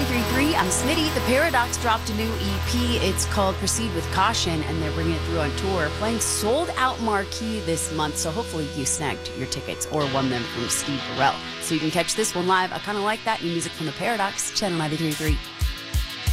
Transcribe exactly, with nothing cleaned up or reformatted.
ninety-three point three. I'm Smitty. The Paradox dropped a new E P. It's called Proceed with Caution, and they're bringing it through on tour, playing sold out marquee this month. So hopefully you snagged your tickets or won them from Steve Burrell. So you can catch this one live. I kind of like that. New music from The Paradox, Channel ninety-three point three.